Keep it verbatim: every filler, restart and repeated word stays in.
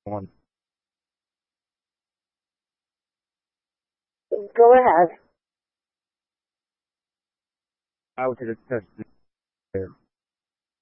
one. Go ahead. I was just testing there.